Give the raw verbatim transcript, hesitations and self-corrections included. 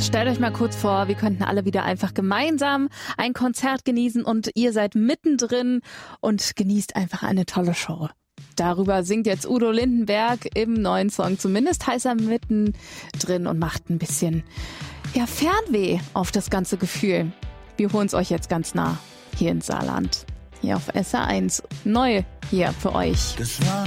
Stellt euch mal kurz vor, wir könnten alle wieder einfach gemeinsam ein Konzert genießen und ihr seid mittendrin und genießt einfach eine tolle Show. Darüber singt jetzt Udo Lindenberg im neuen Song. Zumindest heißt er mittendrin und macht ein bisschen ja, Fernweh auf das ganze Gefühl. Wir holen es euch jetzt ganz nah hier ins Saarland. Hier auf S R eins. Neu hier für euch. Das war